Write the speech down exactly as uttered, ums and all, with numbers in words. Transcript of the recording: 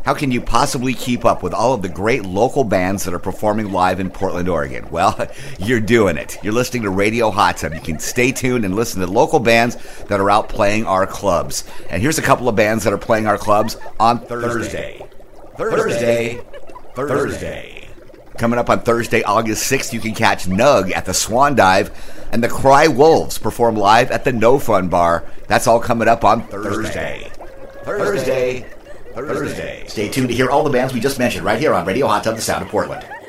How can you possibly keep up with all of the great local bands that are performing live in Portland, Oregon? Well, you're doing it. You're listening to Radio Hot Tub. You can stay tuned and listen to local bands that are out playing our clubs. And here's a couple of bands that are playing our clubs on Thursday. Thursday. Thursday. Thursday. Coming up on Thursday, August sixth, you can catch Nug at the Swan Dive, and the Cry Wolves perform live at the No Fun Bar. That's all coming up on Thursday. Thursday. Thursday. Stay tuned to hear all the bands we just mentioned right here on Radio Hot Tub, the Sound of Portland.